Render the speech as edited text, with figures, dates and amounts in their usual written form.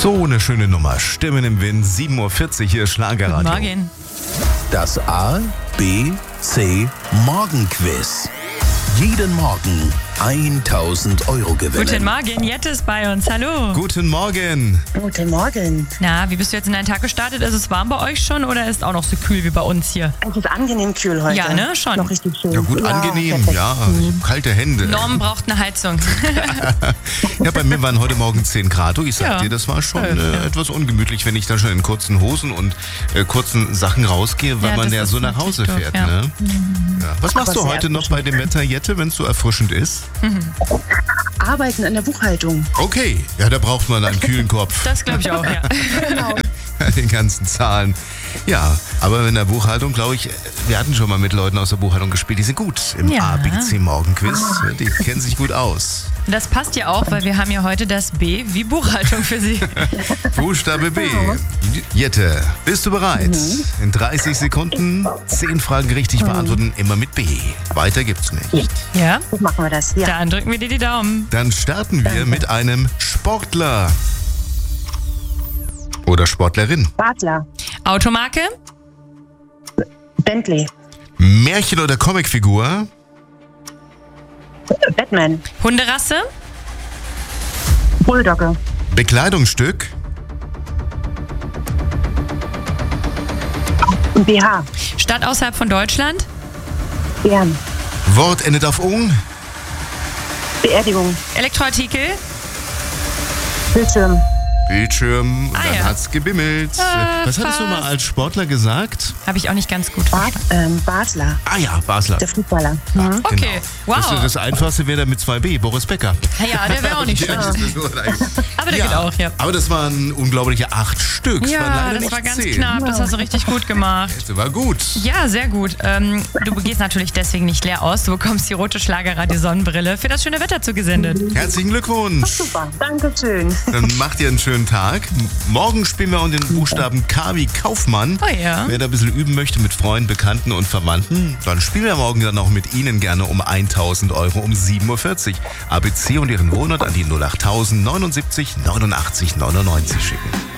So eine schöne Nummer. Stimmen im Wind, 7.40 Uhr, hier Schlagerradio. Guten Morgen. Das A, B, C Morgenquiz. Jeden Morgen 1.000 € gewinnen. Guten Morgen, Jette ist bei uns. Hallo. Guten Morgen. Guten Morgen. Na, wie bist du jetzt in deinen Tag gestartet? Ist es warm bei euch schon oder ist es auch noch so kühl wie bei uns hier? Es ist angenehm kühl heute. Ja, ne? Schon. Noch richtig schön. Ja gut, angenehm. perfekt. Ja, kalte Hände. Norm braucht eine Heizung. Ja, bei mir waren heute Morgen 10 Grad. Ich sag Ja. dir, das war schon etwas ungemütlich, wenn ich dann schon in kurzen Hosen und kurzen Sachen rausgehe, weil Ja, man das ja ist so nach Hause natürlich fährt. doof, ja. Ne? Ja. Was machst Aber du sehr heute noch bei dem Wetter, Jette, wenn es so erfrischend ist? Arbeiten in der Buchhaltung. Okay, ja, da braucht man einen kühlen Kopf. Das glaube ich auch, ja. Genau. Bei den ganzen Zahlen. Ja, aber in der Buchhaltung, glaube ich, wir hatten schon mal mit Leuten aus der Buchhaltung gespielt, die sind gut im Ja. ABC Morgenquiz. Die kennen sich gut aus. Das passt ja auch, weil wir haben ja heute das B wie Buchhaltung für Sie. Buchstabe B. Jette, bist du bereit? In 30 Sekunden 10 Fragen richtig beantworten, immer mit B. Weiter gibt's nicht. Ja, So machen wir das. Ja. dann drücken wir dir die Daumen. Dann starten wir mit einem Sportler. Oder Sportlerin. Badler. Automarke, Bentley. Märchen- oder Comicfigur. Batman. Hunderasse, Bulldogge. Bekleidungsstück. BH. Stadt außerhalb von Deutschland, Bern. Wort endet auf ung. Beerdigung. Elektroartikel, Bildschirm. Bildschirm. Und Ah, dann ja. hat's gebimmelt. Was hattest du mal fast. als Sportler gesagt? habe ich auch nicht ganz gut verstanden. Basler. Ah ja, Basler. Der Fußballer. Okay, wow. Das Einfachste wäre dann mit 2B, Boris Becker. Ja, der wäre auch nicht schlecht. Aber der geht auch, ja. Aber das waren unglaubliche 8 Stück. Ja, leider das nicht war ganz 10. knapp. Das hast du richtig gut gemacht. Das war gut. Ja, sehr gut. Du gehst natürlich deswegen nicht leer aus. Du bekommst die rote Schlagerradio-Sonnenbrille für das schöne Wetter zugesendet. Herzlichen Glückwunsch. Super. Dankeschön. Dann macht ihr einen schönen Tag. Morgen spielen wir unter den Buchstaben K wie Kaufmann. Oh ja. Wer da ein bisschen üben möchte mit Freunden, Bekannten und Verwandten, dann spielen wir morgen dann auch mit Ihnen gerne um 1.000 € um 7.40 Uhr. ABC und Ihren Wohnort an die 08000 79 89 99 schicken.